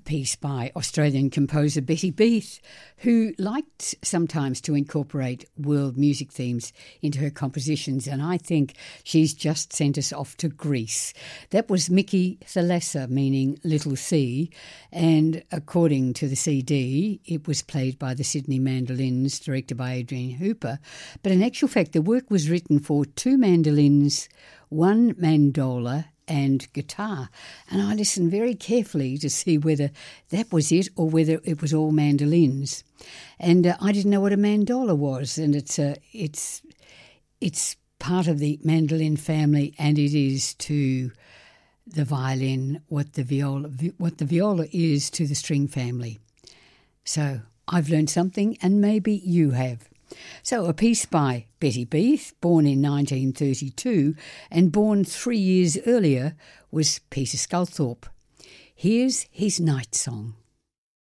piece by Australian composer Betty Beath, who liked sometimes to incorporate world music themes into her compositions, and I think she's just sent us off to Greece. That was Mickey Thalassa, meaning Little C, and according to the CD, it was played by the Sydney Mandolins, directed by Adrian Hooper, but in actual fact the work was written for 2 mandolins, 1 mandola and guitar, and I listened very carefully to see whether that was it or whether it was all mandolins. And I didn't know what a mandola was, and it's part of the mandolin family, and it is to the violin what the viola is to the string family. So I've learned something, and maybe you have. So a piece by Betty Beath, born in 1932 and born 3 years earlier, was Peter Sculthorpe. Here's his Night Song.